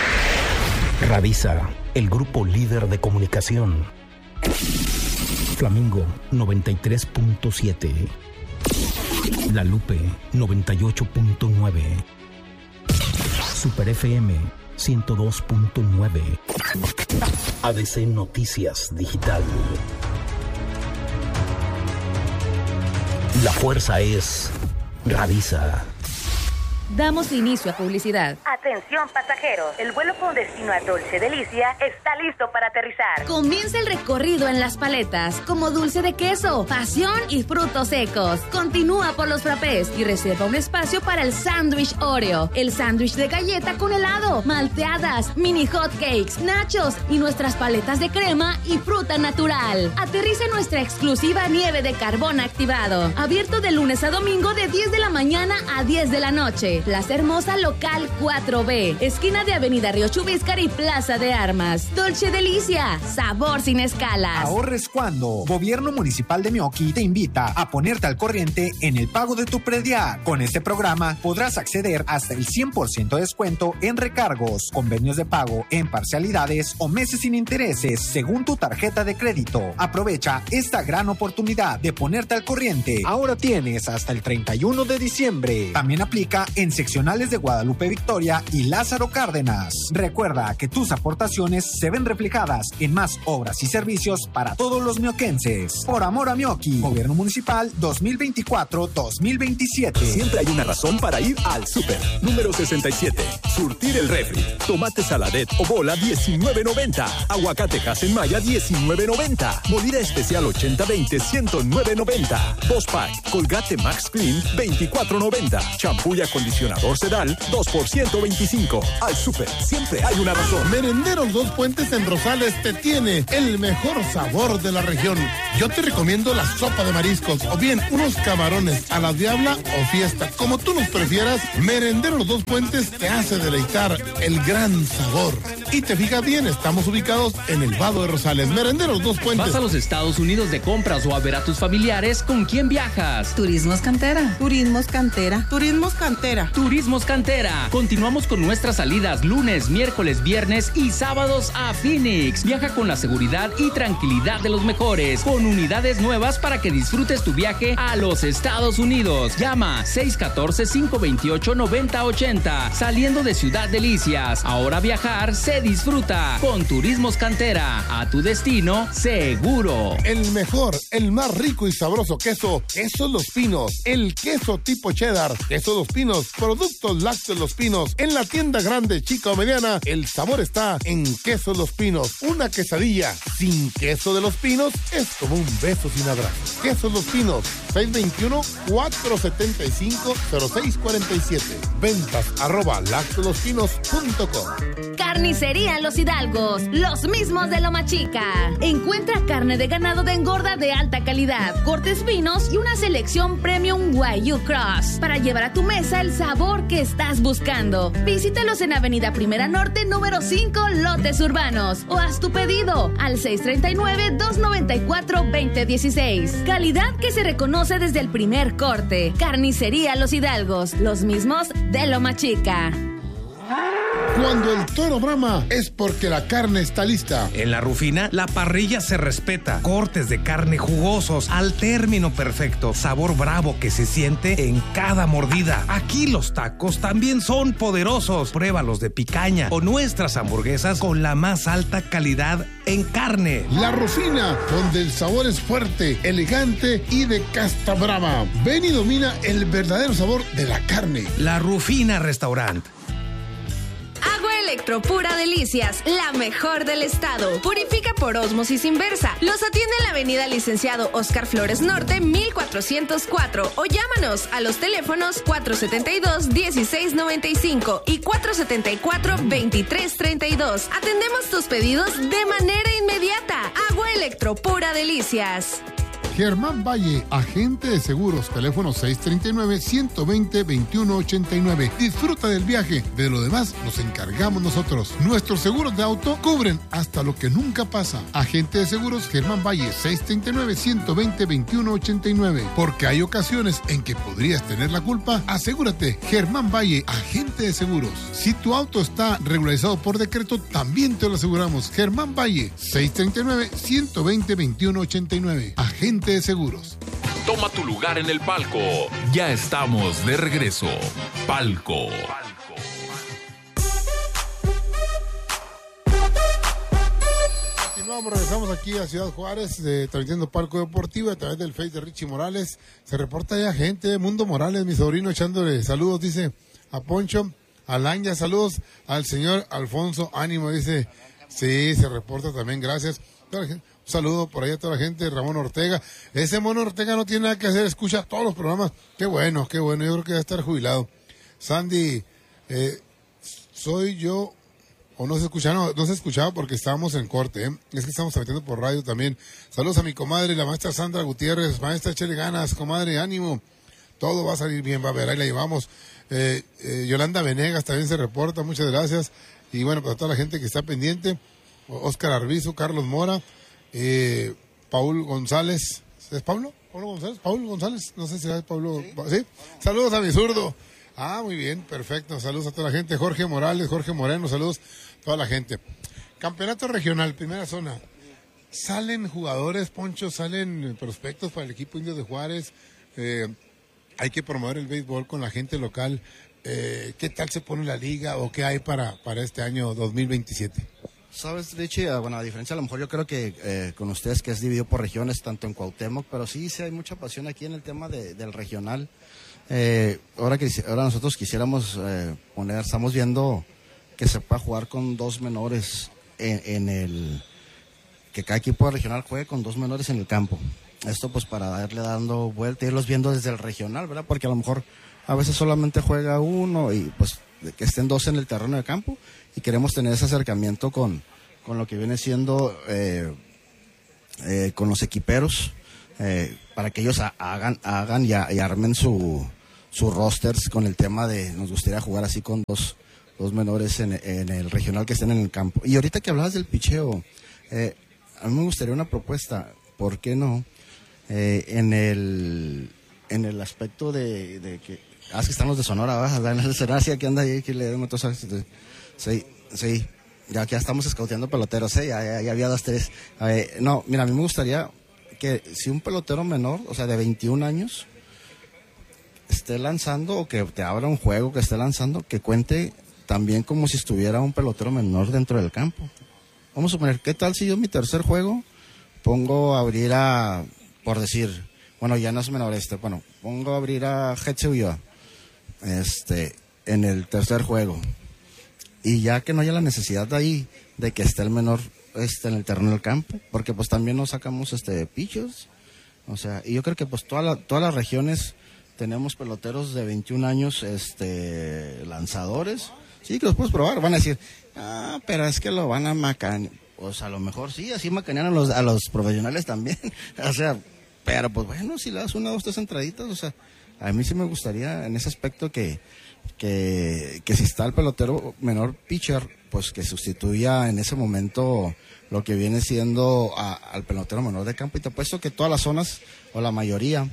Radisa, el grupo líder de comunicación. Flamingo 93.7. La Lupe 98.9. Super FM 102.9. ADC Noticias Digital. La fuerza es Radisa.
Damos inicio a publicidad.
Atención pasajeros, el vuelo con destino a Dolce Delicia está listo para aterrizar.
Comienza el recorrido en las paletas, como dulce de queso, pasión y frutos secos. Continúa por los frappés y reserva un espacio para el sándwich Oreo, el sándwich de galleta con helado, malteadas, mini hot cakes, nachos y nuestras paletas de crema y fruta natural. Aterriza en nuestra exclusiva nieve de carbón activado, abierto de lunes a domingo de 10 de la mañana a 10 de la noche. Plaza Hermosa Local 4B, esquina de Avenida Río Chubíscar y Plaza de Armas. Dolce Delicia, sabor sin escalas.
Ahorres cuando Gobierno Municipal de Mioqui te invita a ponerte al corriente en el pago de tu predial. Con este programa podrás acceder hasta el 100% de descuento en recargos, convenios de pago en parcialidades o meses sin intereses según tu tarjeta de crédito. Aprovecha esta gran oportunidad de ponerte al corriente. Ahora tienes hasta el 31 de diciembre. También aplica en seccionales de Guadalupe Victoria y Lázaro Cárdenas. Recuerda que tus aportaciones se ven reflejadas en más obras y servicios para todos los mioquenses. Por amor a Mioqui, Gobierno Municipal 2024-2027.
Siempre hay una razón para ir al súper. Número 67. Surtir el refri. Tomate saladet o bola 19.90. Aguacate Hasenmaya 19.90. Molida especial 80-20 109.90. 2-pack Colgate Max Clean 24.90. Champú y acondicionador Sedal 2 por 125. Al súper siempre hay una razón.
Merenderos Dos Puentes en Rosales te tiene el mejor sabor de la región. Yo te recomiendo la sopa de mariscos o bien unos camarones a la diabla o fiesta, como tú los prefieras. Merenderos Dos Puentes te hace deleitar el gran sabor. Y te fijas bien, estamos ubicados en el Vado de Rosales. Merenderos Dos Puentes.
¿Vas a los Estados Unidos de compras o a ver a tus familiares? ¿Con quién viajas?
Turismos Cantera. Turismos Cantera. Turismos Cantera.
Cantera. Turismos Cantera. Continuamos con nuestras salidas lunes, miércoles, viernes y sábados a Phoenix. Viaja con la seguridad y tranquilidad de los mejores, con unidades nuevas para que disfrutes tu viaje a los Estados Unidos. Llama 614-528-9080. Saliendo de Ciudad Delicias. Ahora viajar se disfruta con Turismos Cantera. A tu destino seguro.
El mejor, el más rico y sabroso queso, Quesos Los Pinos. El queso tipo cheddar, Quesos Los Pinos, productos lácteos Los Pinos. En la tienda grande, chica o mediana, el sabor está en Quesos Los Pinos. Una quesadilla sin queso de Los Pinos es como un beso sin abrazo. Quesos Los Pinos, 621-475-0647. Ventas @lácteoslospinos.com.
Carnicería Los Hidalgos, los mismos de Loma Chica. Encuentra carne de ganado de engorda de alta calidad, cortes finos y una selección premium Wagyu Cross para llevar a tu mesa el sabor que estás buscando. Visítalos en Avenida Primera Norte, número 5, Lotes Urbanos, o haz tu pedido al 639-294-2016. Calidad que se reconoce desde el primer corte. Carnicería Los Hidalgos, los mismos de Loma Chica.
Cuando el toro brama es porque la carne está lista.
En La Rufina, la parrilla se respeta. Cortes de carne jugosos al término perfecto. Sabor bravo que se siente en cada mordida. Aquí los tacos también son poderosos. Pruébalos de picaña o nuestras hamburguesas con la más alta calidad en carne.
La Rufina, donde el sabor es fuerte, elegante y de casta brava. Ven y domina el verdadero sabor de la carne.
La Rufina Restaurant.
Agua Electropura Delicias, la mejor del estado. Purifica por ósmosis inversa. Los atiende en la avenida Licenciado Oscar Flores Norte, 1404. O llámanos a los teléfonos 472-1695 y 474-2332. Atendemos tus pedidos de manera inmediata. Agua Electropura Delicias.
Germán Valle, agente de seguros, teléfono 639-120-2189. Disfruta del viaje, de lo demás nos encargamos nosotros. Nuestros seguros de auto cubren hasta lo que nunca pasa. Agente de seguros Germán Valle, 639-120-2189. Porque hay ocasiones en que podrías tener la culpa. Asegúrate, Germán Valle, agente de seguros. Si tu auto está regularizado por decreto, también te lo aseguramos. Germán Valle, 639-120-2189. Agente de seguros.
Toma tu lugar en el palco. Ya estamos de regreso. Palco.
Regresamos aquí a Ciudad Juárez, transmitiendo Palco Deportivo a través del Face de Richie Morales. Se reporta ya gente, Mundo Morales, mi sobrino, echándole saludos, dice a Poncho, a Lanya, saludos al señor Alfonso, ánimo, dice. Sí, se reporta también, gracias. Un saludo por ahí a toda la gente, Ramón Ortega. Ese mono Ortega no tiene nada que hacer, escucha todos los programas. Qué bueno, yo creo que va a estar jubilado. Sandy, soy yo, o no se escuchaba, no se escuchaba porque estábamos en corte, es que estamos transmitiendo por radio también. Saludos a mi comadre, la maestra Sandra Gutiérrez, maestra, échale ganas, comadre, ánimo. Todo va a salir bien, va a ver, ahí la llevamos. Yolanda Venegas también se reporta, muchas gracias. Y bueno, para toda la gente que está pendiente, Óscar Arbizu, Carlos Mora, Paul González, ¿es Pablo? ¿Pablo González? Paul González, no sé si es Pablo. ¿Sí? Saludos a mi zurdo. Ah, muy bien, perfecto. Saludos a toda la gente. Jorge Morales, Jorge Moreno, saludos a toda la gente. Campeonato regional, primera zona. Salen jugadores, Poncho, salen prospectos para el equipo Indio de Juárez. Hay que promover el béisbol con la gente local. ¿Qué tal se pone la liga o qué hay para este año 2027?
Sabes, Richie, bueno, a diferencia a lo mejor yo creo que con ustedes que es dividido por regiones, tanto en Cuauhtémoc, pero sí hay mucha pasión aquí en el tema del regional. Ahora nosotros quisiéramos estamos viendo que se pueda jugar con dos menores que cada equipo regional juegue con dos menores en el campo. Esto pues para dando vuelta, irlos viendo desde el regional, ¿verdad? Porque a lo mejor a veces solamente juega uno y pues que estén dos en el terreno de campo, y queremos tener ese acercamiento con lo que viene siendo con los equiperos, para que ellos hagan y armen su rosters con el tema de, nos gustaría jugar así con dos menores en el regional que estén en el campo. Y ahorita que hablabas del picheo, a mí me gustaría una propuesta, ¿por qué no? En el aspecto de que Es que están los de Sonora, ¿verdad? ¿Será así? Aquí anda ahí, que le demos todos. Sí. Ya estamos escauteando peloteros, ya había 2, 3. No, mira, a mí me gustaría que si un pelotero menor, o sea, de 21 años, esté lanzando, o que te abra un juego, que esté lanzando, que cuente también como si estuviera un pelotero menor dentro del campo. Vamos a suponer, ¿qué tal si yo en mi tercer juego pongo a abrir por decir, bueno, ya no es menor pongo a abrir a Hetze Ulloa, en el tercer juego, y ya que no haya la necesidad de ahí de que esté el menor en el terreno del campo, porque pues también nos sacamos pitchers, o sea, y yo creo que pues todas las regiones tenemos peloteros de 21 años lanzadores, sí, que los puedes probar. Van a decir, pero es que lo van a macanear. Pues a lo mejor sí, así macanean a los profesionales también. O sea, pero pues bueno, si le das 1, 2, 3 entraditas, o sea, a mí sí me gustaría en ese aspecto que si está el pelotero menor pitcher, pues que sustituya en ese momento lo que viene siendo al pelotero menor de campo. Y te apuesto que todas las zonas, o la mayoría,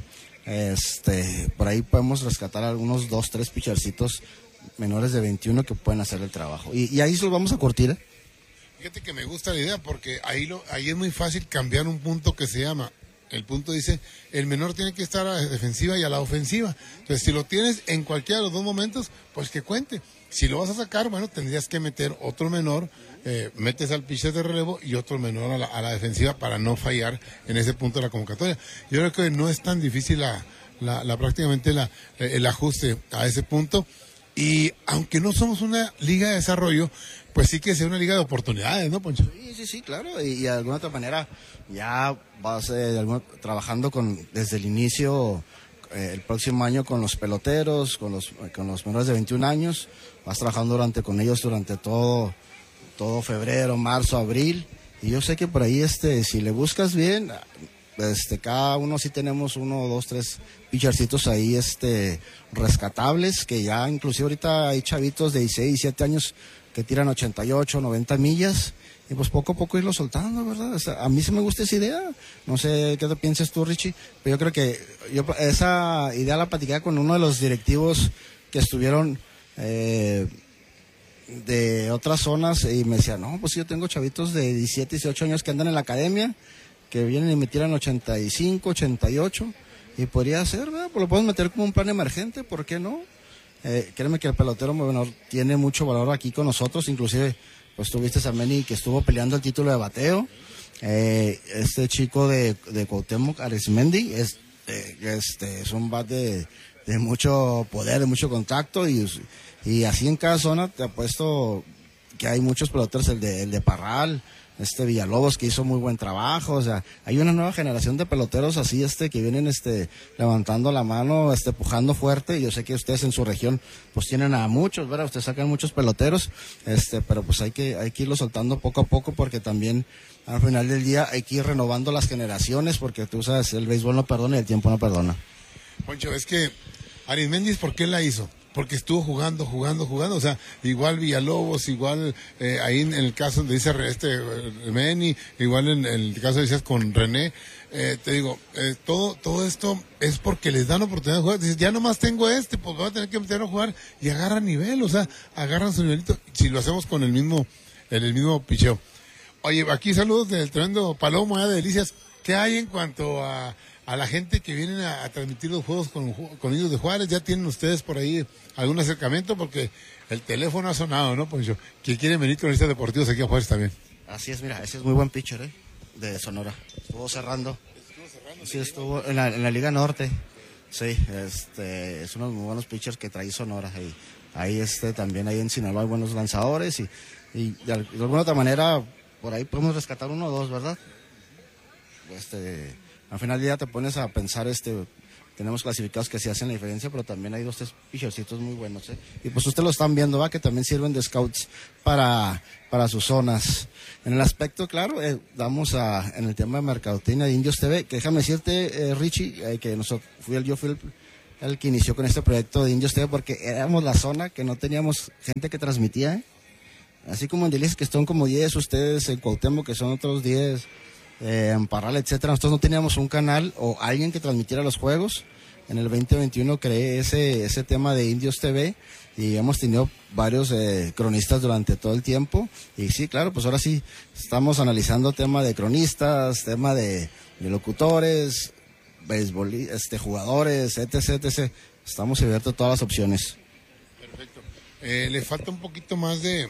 por ahí podemos rescatar algunos 2, 3 pitchercitos menores de 21 que pueden hacer el trabajo. Y ahí se los vamos a curtir.
Fíjate que me gusta la idea porque ahí es muy fácil cambiar un punto que se llama. El punto dice, el menor tiene que estar a la defensiva y a la ofensiva. Entonces, si lo tienes en cualquiera de los 2 momentos, pues que cuente. Si lo vas a sacar, bueno, tendrías que meter otro menor, metes al pitcher de relevo y otro menor a la defensiva para no fallar en ese punto de la convocatoria. Yo creo que no es tan difícil prácticamente el ajuste a ese punto. Y aunque no somos una liga de desarrollo, pues sí que sea una liga de oportunidades, ¿no, Poncho?
Sí, claro. Y de alguna otra manera ya vas trabajando desde el inicio, el próximo año con los peloteros, con los menores de 21 años. Vas trabajando con ellos durante todo febrero, marzo, abril. Y yo sé que por ahí, si le buscas bien, cada uno sí tenemos 1, 2, 3 pitchercitos ahí, rescatables, que ya inclusive ahorita hay chavitos de 16, 17 años que tiran 88, 90 millas, y pues poco a poco irlo soltando, ¿verdad? O sea, a mí sí me gusta esa idea. No sé qué te piensas tú, Richie, pero yo creo que esa idea la platicé con uno de los directivos que estuvieron de otras zonas, y me decía, no, pues yo tengo chavitos de 17, 18 años que andan en la academia, que vienen y me tiran 85, 88, y podría ser, ¿verdad? Pues lo podemos meter como un plan emergente, ¿por qué no? Créeme que el pelotero menor tiene mucho valor aquí con nosotros, inclusive pues tuviste a Meni que estuvo peleando el título de bateo, este chico de Cuauhtémoc, Arismendi, es un bat de mucho poder, de mucho contacto, y así en cada zona te apuesto que hay muchos peloteros, el de Parral, Villalobos, que hizo muy buen trabajo. O sea, hay una nueva generación de peloteros así, que vienen, levantando la mano, pujando fuerte. Yo sé que ustedes en su región, pues tienen a muchos, ¿verdad? Ustedes sacan muchos peloteros, pero pues hay que irlo soltando poco a poco, porque también al final del día hay que ir renovando las generaciones, porque tú sabes, el béisbol no perdona y el tiempo no perdona.
Poncho, es que Arismendi, ¿por qué la hizo? Porque estuvo jugando, o sea, igual Villalobos, igual ahí en el caso donde dice Meni, igual en el caso decías con René, te digo, todo esto es porque les dan oportunidad de jugar. Dices, ya nomás tengo pues voy a tener que meterlo a jugar, y agarran nivel, o sea, agarran su nivelito, si lo hacemos con el mismo picheo. Oye, aquí saludos del tremendo Palomo, de Delicias. ¿Qué hay en cuanto a la gente que vienen a transmitir los juegos con Indios de Juárez? ¿Ya tienen ustedes por ahí algún acercamiento? Porque el teléfono ha sonado, ¿no, Poncho? Que quieren venir con listas deportivos aquí a Juárez también.
Así es, mira, ese es muy buen pitcher, de Sonora. Estuvo cerrando. Sí, estuvo en la Liga Norte. Sí, es uno de los muy buenos pitchers que trae Sonora. Y ahí también ahí en Sinaloa hay buenos lanzadores, y de alguna otra manera por ahí podemos rescatar 1 o 2, ¿verdad? Al final del día te pones a pensar, tenemos clasificados que sí hacen la diferencia, pero también hay 2, 3 pitchercitos muy buenos, y pues ustedes lo están viendo, ¿va? Que también sirven de scouts para sus zonas. En el aspecto, claro, damos en el tema de mercadotecnia de Indios TV, que déjame decirte, Richie, que yo fui el que inició con este proyecto de Indios TV, porque éramos la zona que no teníamos gente que transmitía, así como en Delicias, que son como 10, ustedes en Cuauhtémoc, que son otros 10, en Parral, etcétera. Nosotros no teníamos un canal o alguien que transmitiera los juegos. en el 2021 creé ese tema de Indios TV y hemos tenido varios cronistas durante todo el tiempo. Y sí, claro, pues ahora sí estamos analizando tema de cronistas, tema de locutores, jugadores, etc. Estamos abiertos a todas las opciones.
Perfecto. Le falta un poquito más de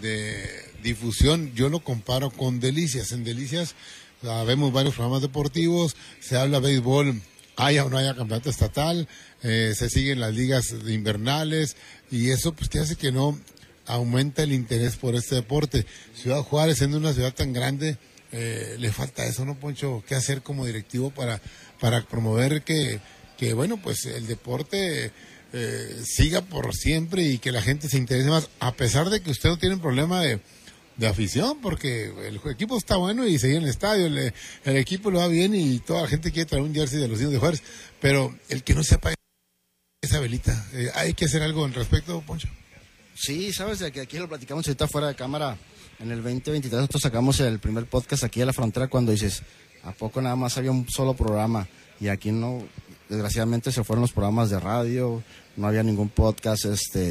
difusión. Yo lo comparo con Delicias. En Delicias vemos varios programas deportivos, se habla béisbol, haya o no haya campeonato estatal, se siguen las ligas invernales y eso pues te hace que no aumenta el interés por este deporte. Ciudad Juárez, siendo una ciudad tan grande, le falta eso, ¿no, Poncho? ¿Qué hacer como directivo para promover que bueno, pues el deporte siga por siempre y que la gente se interese más, a pesar de que usted no tiene un problema de afición, porque el equipo está bueno y sigue en el estadio, el equipo lo va bien y toda la gente quiere traer un jersey de los Indios de Juárez, pero el que no se apague esa velita, ¿hay que hacer algo al respecto, Poncho?
Sí, sabes, de que aquí lo platicamos ahorita fuera de cámara, en el 2023 nosotros sacamos el primer podcast aquí a la frontera cuando dices, ¿a poco nada más había un solo programa? Y aquí no, desgraciadamente se fueron los programas de radio, no había ningún podcast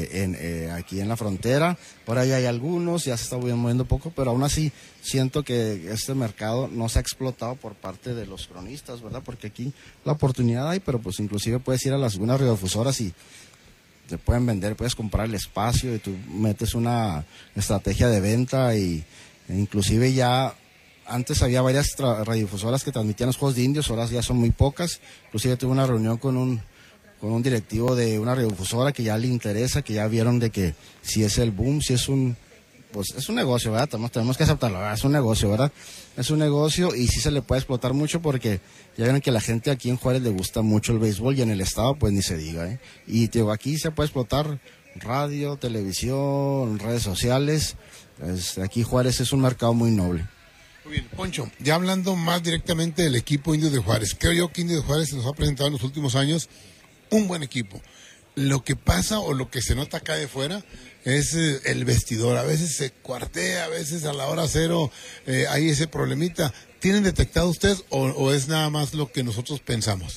aquí en la frontera. Por ahí hay algunos, ya se está moviendo poco, pero aún así siento que este mercado no se ha explotado por parte de los cronistas, ¿verdad? Porque aquí la oportunidad hay, pero pues inclusive puedes ir a algunas radiodifusoras y te pueden vender, puedes comprar el espacio y tú metes una estrategia de venta e inclusive ya... Antes había varias radiodifusoras que transmitían los Juegos de Indios, ahora ya son muy pocas. Inclusive tuve una reunión con un directivo de una radiodifusora que ya le interesa, que ya vieron de que si es el boom, si es pues es un negocio, ¿verdad? Tenemos que aceptarlo, ¿verdad? Es un negocio, ¿verdad? Es un negocio y sí se le puede explotar mucho porque ya vieron que a la gente aquí en Juárez le gusta mucho el béisbol y en el estado pues ni se diga, ¿eh? Y te digo, aquí se puede explotar radio, televisión, redes sociales. Aquí Juárez es un mercado muy noble.
Muy bien, Poncho, ya hablando más directamente del equipo Indios de Juárez, creo yo que Indios de Juárez se nos ha presentado en los últimos años un buen equipo. Lo que pasa o lo que se nota acá de fuera es el vestidor, a veces se cuartea, a veces a la hora cero hay ese problemita. ¿Tienen detectado ustedes o es nada más lo que nosotros pensamos?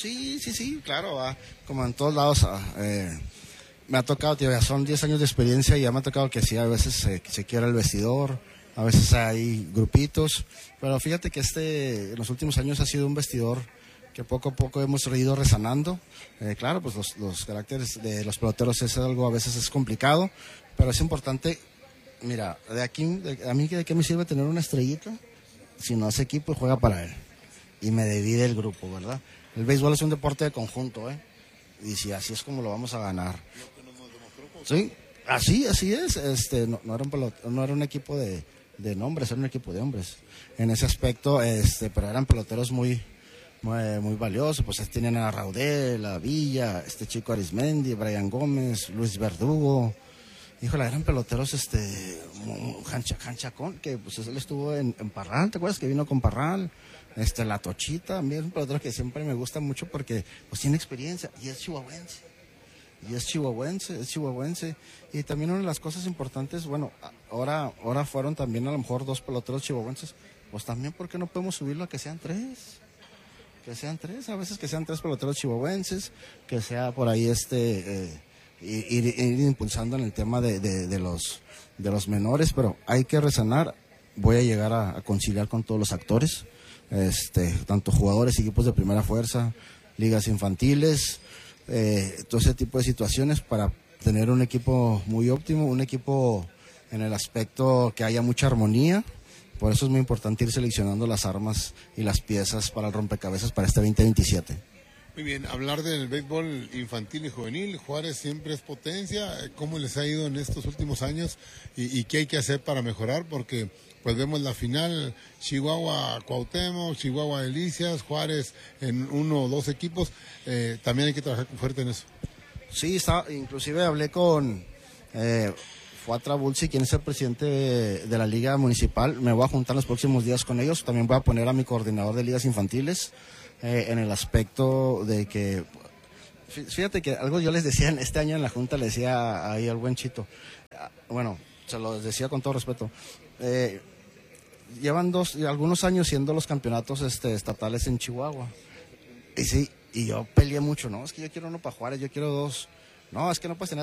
Sí, claro, como en todos lados. Me ha tocado, tío, ya son 10 años de experiencia y ya me ha tocado que sí, a veces se quiebra el vestidor. A veces hay grupitos, pero fíjate que en los últimos años ha sido un vestidor que poco a poco hemos ido resanando. Claro, pues los caracteres de los peloteros es algo a veces es complicado, pero es importante. Mira, a mí de qué me sirve tener una estrellita si no ese equipo juega para él y me divide el grupo, ¿verdad? El béisbol es un deporte de conjunto, y si así es como lo vamos a ganar. Sí, así es. No era un equipo de nombres, era un equipo de hombres. En ese aspecto, pero eran peloteros muy valiosos. Pues tenían a Raudel, a Villa, chico Arismendi, Brian Gómez, Luis Verdugo. Híjole, eran peloteros, Hanchacón, que pues él estuvo en Parral, ¿te acuerdas que vino con Parral? La Tochita, a mí es un pelotero que siempre me gusta mucho porque pues tiene experiencia y es chihuahuense. Y también una de las cosas importantes, bueno, ahora fueron también a lo mejor 2 peloteros chihuahuenses, pues también, ¿por qué no podemos subirlo a que sean 3? A veces que sean 3 peloteros chihuahuenses, que sea por ahí ir impulsando en el tema de los menores, pero hay que resanar. Voy a llegar a conciliar con todos los actores, tanto jugadores, equipos de primera fuerza, ligas infantiles, todo ese tipo de situaciones para tener un equipo muy óptimo, un equipo en el aspecto que haya mucha armonía. Por eso es muy importante ir seleccionando las armas y las piezas para el rompecabezas para este 2027.
Muy bien, hablar del béisbol infantil y juvenil, Juárez siempre es potencia. ¿Cómo les ha ido en estos últimos años y qué hay que hacer para mejorar? Porque pues vemos la final, Chihuahua-Cuauhtémoc, Chihuahua-Delicias, Juárez en 1 o 2 equipos. También hay que trabajar fuerte en eso.
Sí, inclusive hablé con Fuatra Bulsi, quien es el presidente de la Liga Municipal. Me voy a juntar los próximos días con ellos. También voy a poner a mi coordinador de ligas infantiles en el aspecto de que, fíjate que algo yo les decía este año en la junta, le decía ahí al buen Chito, bueno, se lo decía con todo respeto, llevan algunos años siendo los campeonatos estatales en Chihuahua. Y sí, Y yo peleé mucho, no, es que yo quiero uno para Juárez, yo quiero 2. No, es que no puedes tener